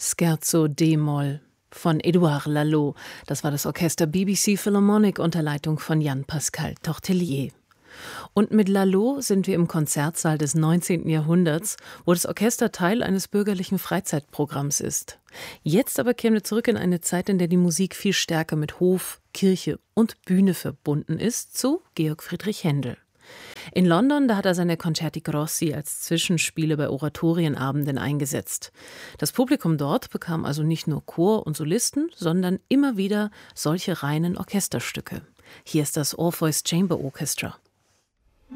Scherzo d-Moll von Édouard Lalo. Das war das Orchester BBC Philharmonic unter Leitung von Jan-Pascal Tortelier. Und mit Lalo sind wir im Konzertsaal des 19. Jahrhunderts, wo das Orchester Teil eines bürgerlichen Freizeitprogramms ist. Jetzt aber kehren wir zurück in eine Zeit, in der die Musik viel stärker mit Hof, Kirche und Bühne verbunden ist, zu Georg Friedrich Händel. In London, da hat er seine Concerti Grossi als Zwischenspiele bei Oratorienabenden eingesetzt. Das Publikum dort bekam also nicht nur Chor und Solisten, sondern immer wieder solche reinen Orchesterstücke. Hier ist das Orpheus Chamber Orchestra.